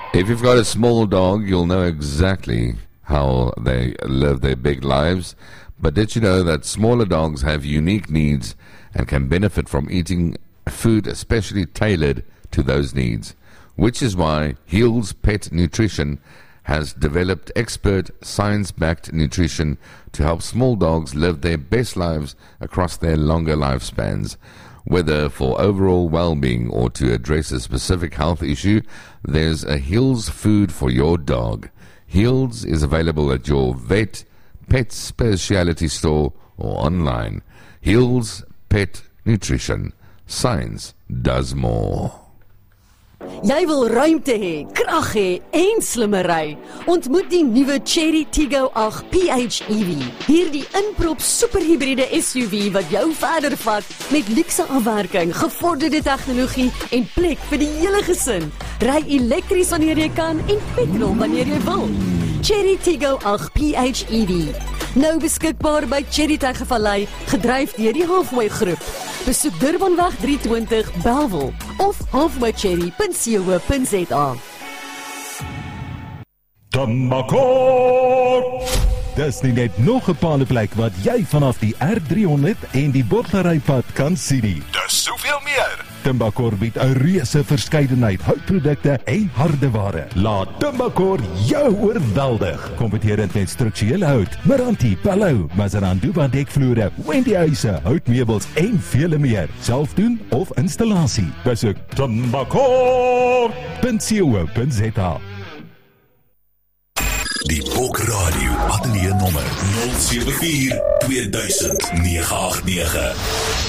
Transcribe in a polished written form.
If you've got a small dog, you'll know exactly how they live their big lives. But did you know that smaller dogs have unique needs and can benefit from eating food especially tailored to those needs? Which is why Heels Pet Nutrition has developed expert science-backed nutrition to help small dogs live their best lives across their longer lifespans. Whether for overall well-being or to address a specific health issue, there's a Heels food for your dog. Heels is available at your vet, pet specialty store or online. Heels Pet Nutrition. Science does more. Jy wil ruimte hê, krag hê en slimmery. Ontmoet die nuwe Chery Tiggo 8 PHEV. Hierdie inprop superhybride SUV wat jou verder vat met luukse afwerking, gevorderde tegnologie en plek vir die hele gesin. Ry elektries wanneer jy kan en petrol wanneer jy wil. Chery Tiggo 8 PHEV. Nou beskikbaar by Chery Tegevallei, gedryf deur die Halfway Groep. Besoek Durbanweg 320 Bellville of halfwaycherry.co.za. Tembakor! Dis nie net nog 'n paneplek wat jy vanaf die R300 en die Botlerypad kan sien nie. Dis soveel meer. Tembakor bied 'n reuse verskeidenheid houtprodukte en hardeware. Laat Tembakor jou oorweldig. Kompeterend met strukturele hout, Meranti, Palou, Mazaranduba dekvloere, Wendy huise, houtmeubels en vele meer. Self doen of installasie. Besoek tembakor.co.za. Die Bok Radio Ateljee nommer 074 2000 989.